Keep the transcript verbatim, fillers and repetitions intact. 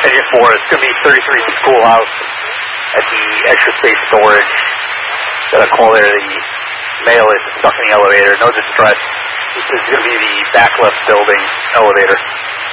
Engine four, it's going to be thirty-three Schoolhouse at the extra space storage. Got a call there, the male is stuck in the elevator. No distress. This is going to be the back left building elevator.